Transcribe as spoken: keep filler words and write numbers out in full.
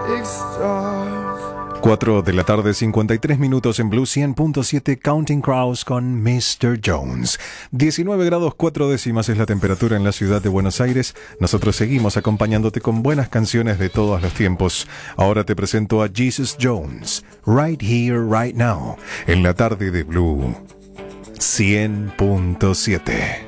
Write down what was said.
cuatro de la tarde, cincuenta y tres minutos en Blue cien punto siete, Counting Crows con mister Jones. diecinueve grados cuatro décimas es la temperatura en la ciudad de Buenos Aires. Nosotros seguimos acompañándote con buenas canciones de todos los tiempos. Ahora te presento a Jesus Jones, Right Here, Right Now, en la tarde de Blue cien punto siete.